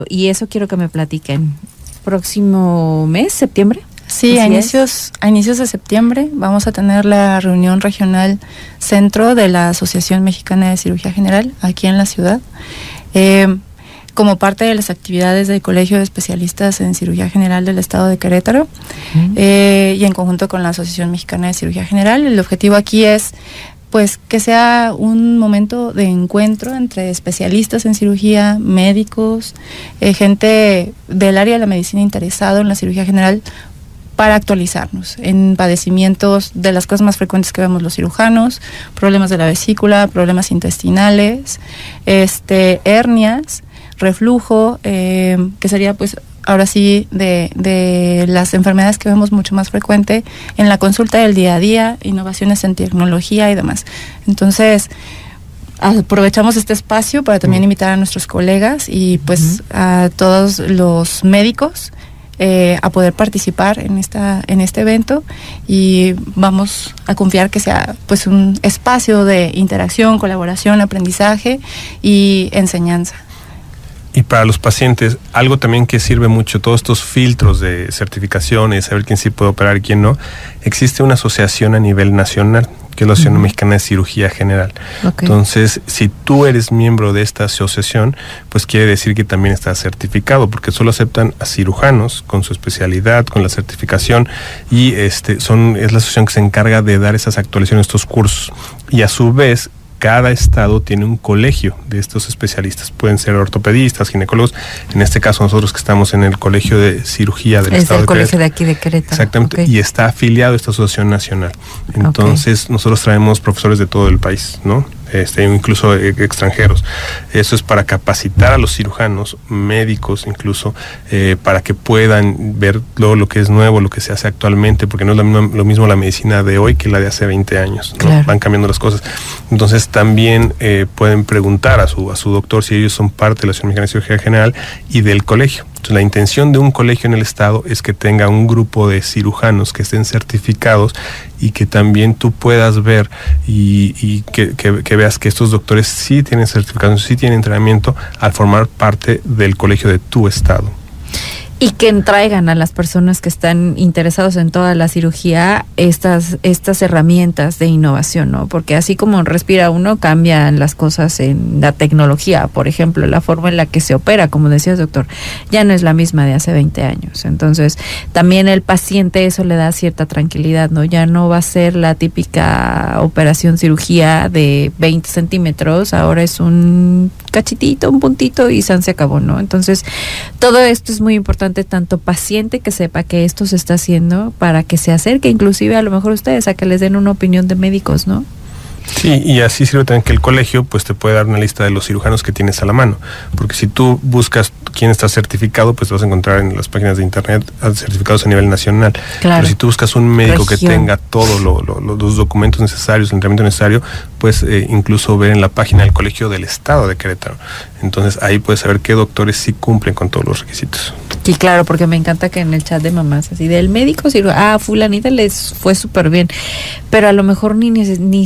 Y eso quiero que me platiquen. ¿Próximo mes, septiembre? Sí, a inicios de septiembre vamos a tener la reunión regional centro de la Asociación Mexicana de Cirugía General aquí en la ciudad. Como parte de las actividades del Colegio de Especialistas en Cirugía General del Estado de Querétaro, y en conjunto con la Asociación Mexicana de Cirugía General. El objetivo aquí es pues que sea un momento de encuentro entre especialistas en cirugía, médicos, gente del área de la medicina interesado en la cirugía general, para actualizarnos en padecimientos de las cosas más frecuentes que vemos los cirujanos, problemas de la vesícula, problemas intestinales, hernias, reflujo, que sería pues ahora sí de las enfermedades que vemos mucho más frecuente en la consulta del día a día, innovaciones en tecnología y demás. Entonces, aprovechamos este espacio para también invitar a nuestros colegas y pues a todos los médicos a poder participar en este evento, y vamos a confiar que sea pues un espacio de interacción, colaboración, aprendizaje y enseñanza. Y para los pacientes, algo también que sirve mucho, todos estos filtros de certificaciones, saber quién sí puede operar y quién no, existe una asociación a nivel nacional, que es la Asociación Mexicana de Cirugía General. Okay. Entonces, si tú eres miembro de esta asociación, pues quiere decir que también estás certificado, porque solo aceptan a cirujanos con su especialidad, con la certificación, y es la asociación que se encarga de dar esas actualizaciones, estos cursos. Y a su vez, cada estado tiene un colegio de estos especialistas. Pueden ser ortopedistas, ginecólogos. En este caso, nosotros que estamos en el Colegio de Cirugía del Estado de Querétaro. Es el colegio de aquí de Querétaro. Exactamente. Okay. Y está afiliado a esta asociación nacional. Entonces, nosotros traemos profesores de todo el país, ¿no? Incluso extranjeros. Eso es para capacitar a los cirujanos, médicos incluso, para que puedan ver lo que es nuevo, lo que se hace actualmente, porque no es lo mismo la medicina de hoy que la de hace 20 años, ¿no? Claro. Van cambiando las cosas. Entonces también pueden preguntar a su doctor si ellos son parte de la Asociación Mexicana de Cirugía General y del colegio. Entonces, la intención de un colegio en el estado es que tenga un grupo de cirujanos que estén certificados y que también tú puedas ver y que veas que estos doctores sí tienen certificación, sí tienen entrenamiento al formar parte del colegio de tu estado. Y que traigan a las personas que están interesados en toda la cirugía estas herramientas de innovación, ¿no? Porque así como respira uno, cambian las cosas en la tecnología. Por ejemplo, la forma en la que se opera, como decías, doctor, ya no es la misma de hace 20 años. Entonces, también el paciente eso le da cierta tranquilidad, ¿no? Ya no va a ser la típica operación cirugía de 20 centímetros, ahora es un cachitito, un puntito y se acabó, ¿no? Entonces, todo esto es muy importante, tanto paciente que sepa que esto se está haciendo, para que se acerque inclusive a lo mejor ustedes a que les den una opinión de médicos, ¿no? Sí, y así sirve también que el colegio pues te puede dar una lista de los cirujanos que tienes a la mano, porque si tú buscas quién está certificado, pues te vas a encontrar en las páginas de internet certificados a nivel nacional. Claro. Pero si tú buscas un médico que tenga todos los documentos necesarios, el entrenamiento necesario, pues incluso ver en la página del Colegio del Estado de Querétaro. Entonces ahí puedes saber qué doctores sí cumplen con todos los requisitos. Y claro, porque me encanta que en el chat de mamás, así del médico, fulanita les fue súper bien, pero a lo mejor ni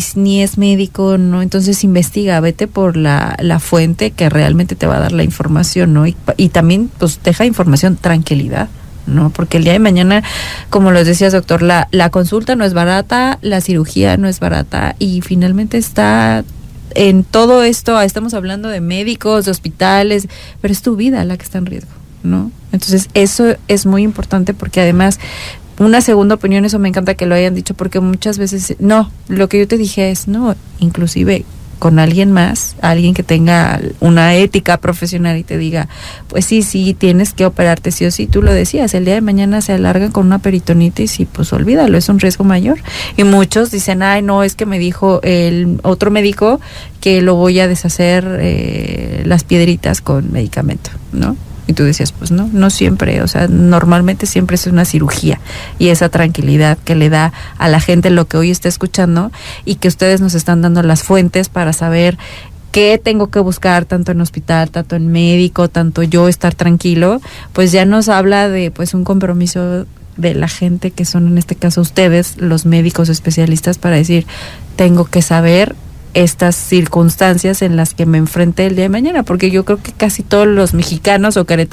es médico, ¿no? Entonces investiga, vete por la fuente que realmente te va a dar la información, ¿no? Y también pues deja información, tranquilidad, ¿no? Porque el día de mañana, como les decías, doctor, la consulta no es barata, la cirugía no es barata, y finalmente está en todo esto, estamos hablando de médicos, de hospitales, pero es tu vida la que está en riesgo, ¿no? Entonces eso es muy importante, porque además una segunda opinión, eso me encanta que lo hayan dicho, porque muchas veces, no, lo que yo te dije es, no, inclusive con alguien más, alguien que tenga una ética profesional y te diga, pues sí, tienes que operarte sí o sí, tú lo decías, el día de mañana se alargan con una peritonitis y pues olvídalo, es un riesgo mayor. Y muchos dicen, ay no, es que me dijo el otro médico que lo voy a deshacer las piedritas con medicamento, ¿no? Y tú decías, pues no siempre, o sea, normalmente siempre es una cirugía, y esa tranquilidad que le da a la gente lo que hoy está escuchando, y que ustedes nos están dando las fuentes para saber qué tengo que buscar, tanto en hospital, tanto en médico, tanto yo estar tranquilo, pues ya nos habla de pues un compromiso de la gente que son en este caso ustedes, los médicos especialistas, para decir, tengo que saber estas circunstancias en las que me enfrenté el día de mañana, porque yo creo que casi todos los mexicanos o queretanos